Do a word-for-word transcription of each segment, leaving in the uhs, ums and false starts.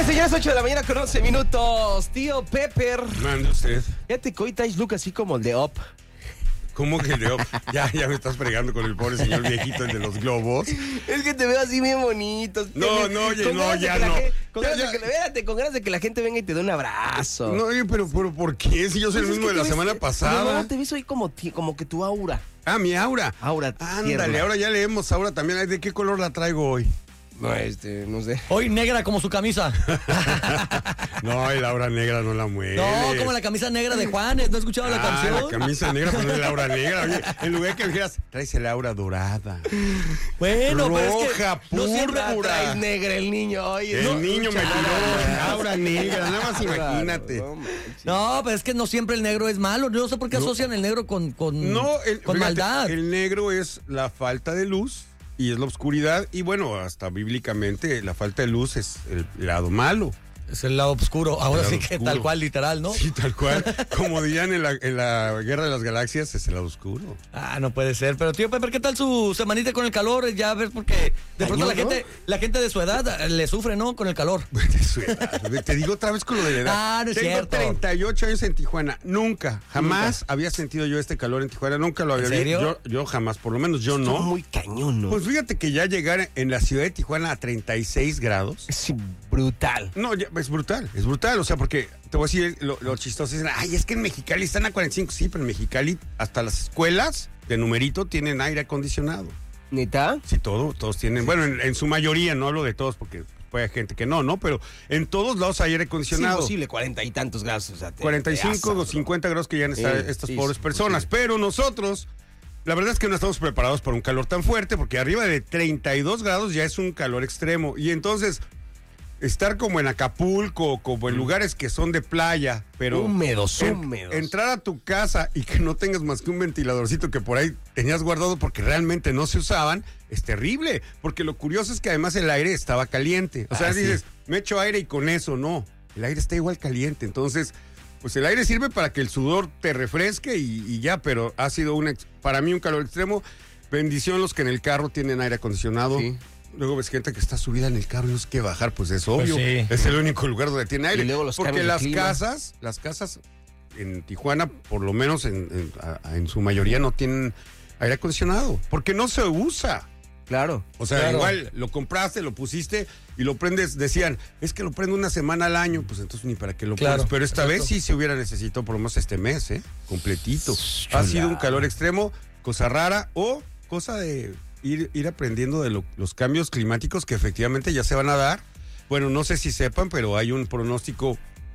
señores, ocho de la mañana con once minutos. Tío Pepper. Mande usted. Fíjate que hoy traes look así como el de Up. ¿Cómo que el de Up? Ya, ya me estás fregando con el pobre señor viejito, el de los globos. Es que te veo así bien bonito. No, no, oye, con no, ganas de ya que la no. gen- Con Ya, ganas ya. de que, espérate, con ganas de que la gente venga y te dé un abrazo. No, oye, pero, pero ¿por qué? Si yo soy Pues el es mismo que de la te ves- semana pasada. No, te ves hoy como, ti- como que tu aura. Ah, mi aura. Aura Ándale, tierna. ahora ya leemos Aura también. Ay, ¿de qué color la traigo hoy? No, este, no sé. Hoy negra como su camisa. No, el aura negra no la mueve. No, como la camisa negra de Juanes. ¿No has escuchado la Ah, canción? la camisa negra, pero no el aura negra. Oye, en lugar de que me dijeras, traes el aura dorada. Bueno, pero es que Roja, no siempre púrpura. Traes negra el niño hoy. El no, niño me escucha tiró nada. aura negra, nada más imagínate. No, manches. No, pero es que no siempre el negro es malo. Yo no sé por qué asocian el negro con, con, No, el, con fíjate, maldad. el negro es la falta de luz y es la oscuridad. Y bueno, hasta bíblicamente la falta de luz es el lado malo. Es el lado oscuro. Ahora El sí lado que oscuro. tal cual, literal, ¿no? Sí, tal cual. Como dirían en la, en la Guerra de las Galaxias, es el lado oscuro. Ah, no puede ser. Pero tío Pepper, ¿qué tal su semanita con el calor? Ya ves, porque de pronto la Cañón, gente, la gente de su edad eh, le sufre, ¿no? Con el calor. De su edad. Te digo otra vez con lo de la edad. Ah, no es Tengo cierto. treinta y ocho años en Tijuana. Nunca, jamás había sentido yo este calor en Tijuana. Nunca lo había ¿En serio? Yo, yo jamás, por lo menos yo Estuvo no. muy cañón, ¿no? Pues fíjate que ya llegar en la ciudad de Tijuana a treinta y seis grados. Es brutal. No, ya, es brutal, es brutal. O sea, porque te voy a decir lo, lo chistoso. Dicen, ay, es que en Mexicali están a cuarenta y cinco. Sí, pero en Mexicali hasta las escuelas de numerito tienen aire acondicionado. ¿Neta? Sí, todo, todos tienen. Bueno, en, en su mayoría, no hablo de todos porque puede haber gente que no, ¿no? Pero en todos lados hay aire Es acondicionado. imposible, cuarenta y tantos grados. O sea, te- cuarenta y te cinco asa, o cincuenta grados que llegan esta- Sí, estas sí, pobres sí, personas. sí. Pero nosotros, la verdad es que no estamos preparados para un calor tan fuerte porque arriba de treinta y dos grados ya es un calor extremo. Y entonces, estar como en Acapulco, como en lugares que son de playa, pero Húmedos, en- húmedos. entrar a tu casa y que no tengas más que un ventiladorcito que por ahí tenías guardado porque realmente no se usaban, es terrible. Porque lo curioso es que además el aire estaba caliente. O sea, Ah, sí. dices, me echo aire y con eso no. El aire está igual caliente. Entonces, pues el aire sirve para que el sudor te refresque y, y ya, pero ha sido un ex- para mí un calor extremo. Bendición los que en el carro tienen aire acondicionado. Sí. Luego ves gente que está subida en el carro y no sé qué bajar, pues es obvio. sí. Es el único lugar donde tiene aire. Y luego los Porque cambios de las clima. casas, las casas en Tijuana, por lo menos en, en- a- en su mayoría, no tienen aire acondicionado. Porque no se usa. Claro. O sea, Claro. igual lo compraste, lo pusiste y lo prendes. Decían, es que lo prendo una semana al año, pues entonces ni para qué lo Claro, pones. Pero esta exacto. vez sí se hubiera necesitado por lo menos este mes, ¿eh? Completito. Ha sido un calor extremo, cosa rara o cosa de ir, ir aprendiendo de lo- los cambios climáticos que efectivamente ya se van a dar. Bueno, no sé si sepan, pero hay un pronóstico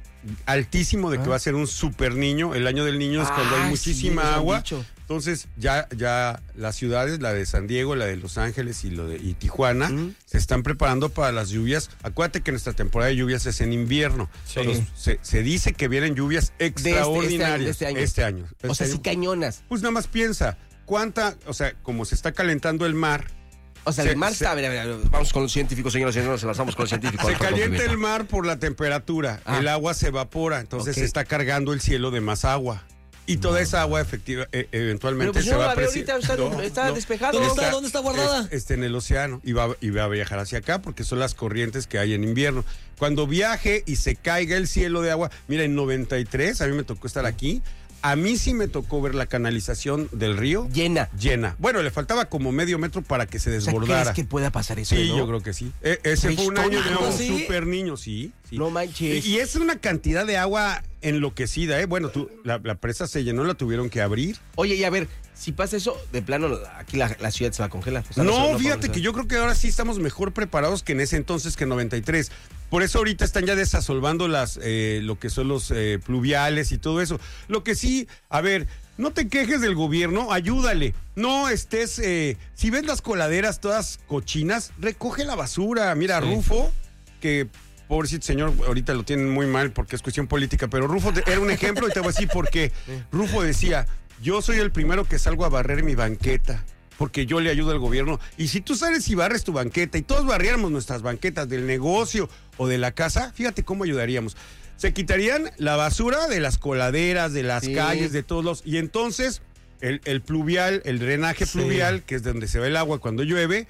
altísimo de que Ah. va a ser un super niño. El año del niño es cuando Ah, hay sí, muchísima nos han agua. dicho. Entonces ya, ya las ciudades, la de San Diego, la de Los Ángeles y, lo de, y Tijuana, Ujú. se están preparando para las lluvias. Acuérdate que nuestra temporada de lluvias es en invierno. Sí. Entonces, se, se dice que vienen lluvias De este- extraordinarias este año, este año. O Este sea, sí año. cañonas. Pues nada más piensa, cuánta, o sea, como se está calentando el mar, O sea, Se- el mar se- está... A ver, a ver, a ver, vamos con los científicos, señoras y señores, nos vamos con los científicos. se Vamos con calienta Confirma. el mar por la temperatura, Ah. el agua se evapora, entonces Ok. se está cargando el cielo de más agua. Y toda esa agua efectiva, eh, eventualmente Pero pues se yo va la a veo preci- ahorita, está, No, está no. despejado. ¿Dónde está? ¿Dónde está guardada? Es- Está en el océano y va, y va a viajar hacia acá porque son las corrientes que hay en invierno. Cuando viaje y se caiga el cielo de agua, mira, en noventa y tres, a mí me tocó estar aquí, a mí sí me tocó ver la canalización del río Llena. llena. Bueno, le faltaba como medio metro para que se O sea, desbordara. ¿crees que pueda pasar eso? Sí, no? yo creo que sí. E- ese fue un año de Prehistórico. un ¿Sí? super niño, sí. sí. No manches. Y, y es una cantidad de agua enloquecida, ¿eh? Bueno, tú, la, la presa se llenó, la tuvieron que abrir. Oye, y a ver, si pasa eso, de plano, aquí la, la ciudad se va a congelar. O sea, No, se- fíjate podemos- que yo creo que ahora sí estamos mejor preparados que en ese entonces, que en noventa y tres. Por eso ahorita están ya desasolvando las, eh, lo que son los eh, pluviales y todo eso. Lo que sí, a ver, no te quejes del gobierno, ayúdale. No estés, eh, si ves las coladeras todas cochinas, recoge la basura. Mira, Sí. Rufo, que pobrecito señor, ahorita lo tienen muy mal porque es cuestión política, pero Rufo te- era un ejemplo y te voy a decir por qué. Rufo decía, yo soy el primero que salgo a barrer mi banqueta, porque yo le ayudo al gobierno. Y si tú sales y barres tu banqueta y todos barriéramos nuestras banquetas del negocio o de la casa, fíjate cómo ayudaríamos. Se quitarían la basura de las coladeras, de las Sí. calles, de todos los... Y entonces el, el pluvial, el drenaje Sí. pluvial, que es donde se va el agua cuando llueve,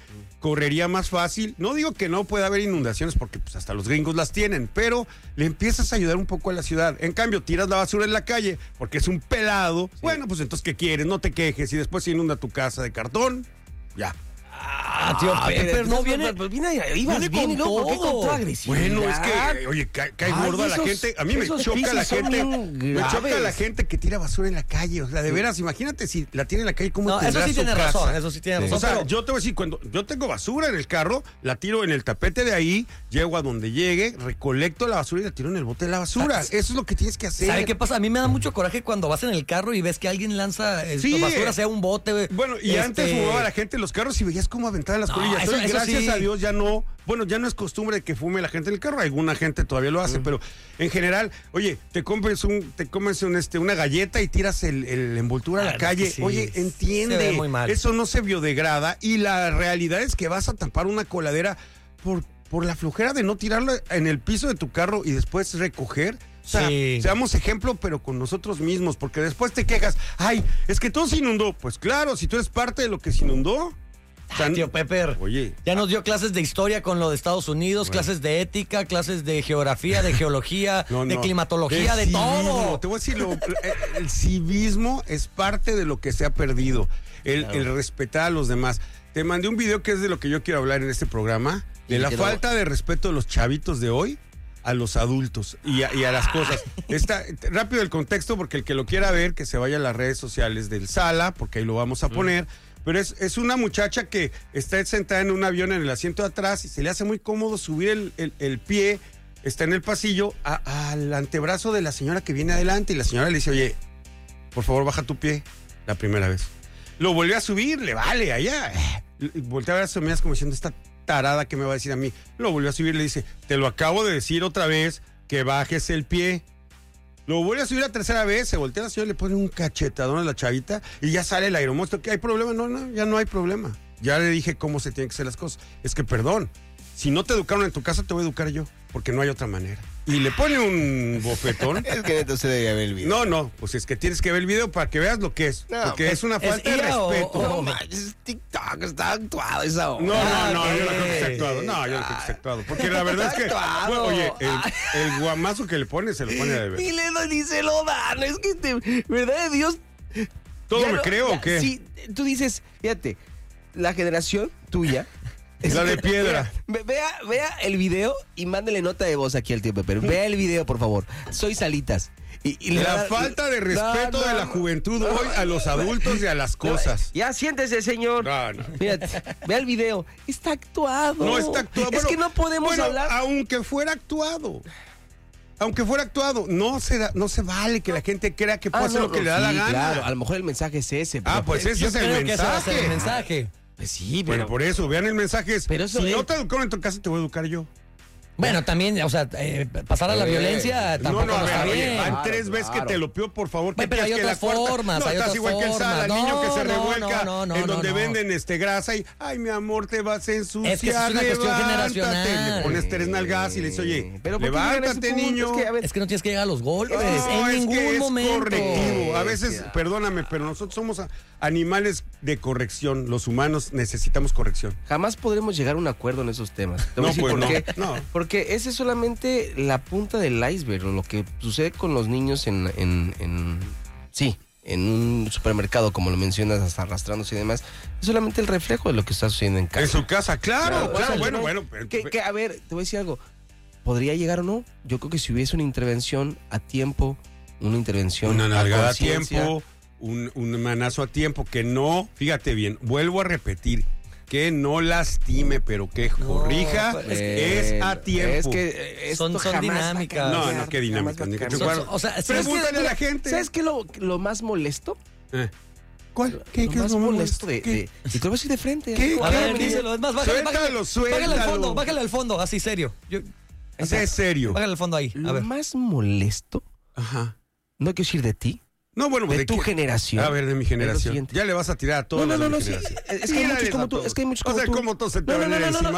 correría más fácil. No digo que no pueda haber inundaciones porque pues, hasta los gringos las tienen, pero le empiezas a ayudar un poco a la ciudad. En cambio, tiras la basura en la calle porque es un pelado. Sí. Bueno, pues entonces, ¿qué quieres? No te quejes y después se inunda tu casa de cartón. Ya. Ah, tío Pepper, no viene. Pues viene, ibas viene bien, con y luego, ¿por qué todo. con toda agresividad? Bueno, es que, oye, cae, cae Ay, gordo a la esos- gente. A mí me esos choca la pisos son gente. bien Me choca graves. la gente que tira basura en la calle. O sea, de veras, imagínate si la tiene en la calle, ¿cómo No, eso tendrá sí su tiene casa? razón, eso sí tiene razón. O sea, pero- yo te voy a decir, cuando yo tengo basura en el carro, la tiro en el tapete de ahí, llego a donde llegue, recolecto la basura y la tiro en el bote de la basura. Eso es lo que tienes que hacer. ¿Sabe qué pasa? A mí me da mucho coraje cuando vas en el carro y ves que alguien lanza eh, Sí. basura, sea un bote. Bueno, y este, antes fumaba la gente en los carros y veías cómo aventaban las No, colillas. eso- Hoy, eso gracias sí. a Dios ya no, bueno, ya no es costumbre de que fume la gente en el carro. Alguna gente todavía lo hace, pero en general, oye, te compres un, te comes un, este, una galleta y tiras el, el envoltura a Ah, la calle. sí, oye, se entiende, ve muy mal. eso no se biodegrada y la realidad es que vas a tapar una coladera por, por la flojera de no tirarla en el piso de tu carro y después recoger. O sea, Sí. seamos ejemplo, pero con nosotros mismos, porque después te quejas, ay, es que todo se inundó. Pues claro, si tú eres parte de lo que se inundó. O sea, Tío Pepper, Oye. ya nos dio clases de historia con lo de Estados Unidos, Bueno. clases de ética, clases de geografía, de geología, No, de no. climatología, de civismo. todo. Te voy a decir, lo- el, el civismo es parte de lo que se ha perdido. El, Claro. el respetar a los demás. Te mandé un video que es de lo que yo quiero hablar en este programa, de Y la que no- falta de respeto de los chavitos de hoy a los adultos y a, y a las cosas. Está, rápido el contexto, porque el que lo quiera ver, que se vaya a las redes sociales del Sala, porque ahí lo vamos a poner. Pero es, es una muchacha que está sentada en un avión en el asiento de atrás y se le hace muy cómodo subir el, el- el pie, está en el pasillo, a- al antebrazo de la señora que viene adelante y la señora le dice, oye, por favor baja tu pie, la primera vez. Lo volvió a subir, le vale, allá. Y voltea a ver a sus amigas como diciendo, esta tarada que me va a decir a mí. Lo volvió a subir, le dice, te lo acabo de decir otra vez, que bajes el pie. Lo vuelve a subir la tercera vez, se voltea la señora, le pone un cachetadón a la chavita y ya sale el aeromonstruo. ¿Qué hay problema? No, no, ya no hay problema. Ya le dije cómo se tienen que hacer las cosas. Es que, perdón, si no te educaron en tu casa, te voy a educar yo, porque no hay otra manera. Y le pone un bofetón. Es que neta usted debía ver el video. No, no, pues es que tienes que ver el video para que veas lo que es. No, porque pues, es una ¿es falta de I A o- respeto. o- No manches, es TikTok, está actuado esa No, hora. no, Ah, no, yo no ok. creo que esté actuado. No, yo no creo que esté actuado. Porque la verdad es que, Actuado. bueno, oye, el, el guamazo que le pone se lo pone a deber. Y le lo dice lo dan, es que te, verdad de Dios. ¿Todo ya me no- creo ya, o qué? Sí, tú dices, fíjate, la generación tuya. La de piedra. Ve- Vea, vea el video y mándele nota de voz aquí al tío Pepper. Vea el video, por favor. Soy Salitas. Y, y le va a La dar- falta de No, respeto no, de la no. juventud No, hoy a los adultos y a las cosas. Ya siéntese, señor. No, no. Fíjate, vea el video. Está actuado. No está actuado. Es Bueno, que no podemos bueno, hablar. Aunque fuera actuado. Aunque fuera actuado, no se, da- no se vale que la gente crea que puede Ah, hacer no, lo que le da sí, la gana. Claro, a lo mejor el mensaje es ese. Ah, pero- pues ese Yo es el creo que ese va a ser el mensaje. mensaje. Pues sí, Bueno, pero. por eso, vean el mensaje. Es, Pero eso si es- no te educaron en tu casa, te voy a educar yo. Bueno, también, o sea, eh, pasar a la Eh, violencia No, tampoco no, a no ver, está oye, bien. van Claro, tres veces que claro. te lo pido, por favor. Bueno, ¿qué pero hay quieres que otras la cuarta? formas, No, hay estás otras igual que el Sala, formas. el niño que se No, no, revuelca no, no, en no, donde no. venden este grasa y, ay, mi amor, te vas a ensuciar. Es que eso es una cuestión levántate. generacional. Le pones tres nalgas y le dices, oye, Pero ¿por qué llegan a ese levántate, punto? niño. Es que, a ver, Es que no tienes que llegar a los golpes No, en es ningún que es momento. correctivo. A Es veces, que- perdóname, pero nosotros somos a- animales de corrección. Los humanos necesitamos corrección. jamás podremos llegar a un acuerdo en esos temas. Te voy a No, decir pues por no, qué. no. Porque ese es solamente la punta del iceberg, lo que sucede con los niños en, en, en sí, en un supermercado, como lo mencionas, hasta arrastrándose y demás, es solamente el reflejo de lo que está sucediendo en casa. En su casa, claro, claro, o sea, bueno, no- bueno. pero- que, que, a ver, te voy a decir algo. ¿Podría llegar o no? Yo creo que si hubiese una intervención a tiempo, una intervención Una a nalgada a conciencia, tiempo, un, un manazo a tiempo, que no, fíjate bien, vuelvo a repetir, que no lastime, pero que corrija, pues, es, a tiempo. Es que eh, esto Son- son jamás va a dinámicas. cambiar, No, no, qué dinámica, jamás va a ni que cambiar. chugar. Son- o sea, sí, Pregúntale es que, a la mira, gente. ¿Sabes qué lo, lo más molesto? Eh. ¿Cuál? ¿Qué, Lo qué más es lo más molesto de, ¿Qué? de- Y te lo voy a decir de frente. ¿Qué? ¿eh? A ¿Qué? ver, ¿Qué? díselo, es más, bájale, Suéltalo, bájale, bájale al suéltalo. fondo, bájale al fondo, así serio. Yo, Ese es serio. bájale al fondo ahí, a Lo ver. más molesto, Ajá. no quiero decir de ti, No, bueno, de, ¿de tu qué? generación. A ver, de mi es lo generación. siguiente. Ya le vas a tirar a todas No, no, las de no, mi no, sí, generación. es que hay muchos Tírales como a tú, todos. es que hay muchos O sea, como tú. cómo todos se te No, no, van a no, ir no, no, encima.